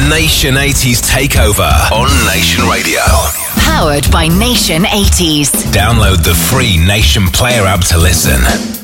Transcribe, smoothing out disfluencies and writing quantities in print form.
Nation 80s Takeover on Nation Radio. Powered by Nation 80s. Download the free Nation Player app to listen.